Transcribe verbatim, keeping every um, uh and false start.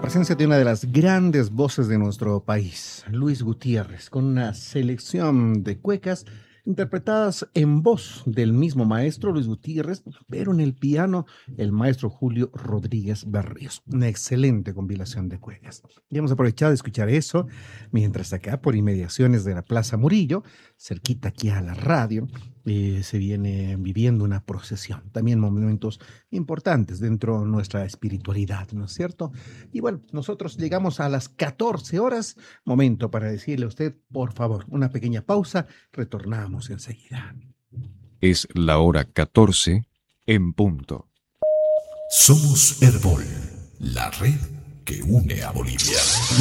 presencia de una de las grandes voces de nuestro país, Luis Gutiérrez, con una selección de cuecas interpretadas en voz del mismo maestro Luis Gutiérrez, pero en el piano el maestro Julio Rodríguez Berríos. Una excelente compilación de cuecas. Y hemos aprovechado de escuchar eso, mientras acá por inmediaciones de la Plaza Murillo, cerquita aquí a la radio, eh, se viene viviendo una procesión. También momentos importantes dentro de nuestra espiritualidad, ¿no es cierto? Y bueno, nosotros llegamos a las catorce horas, momento para decirle a usted, por favor, una pequeña pausa, retornamos enseguida. Es la hora catorce en punto. Somos Herbol, la red que une a Bolivia.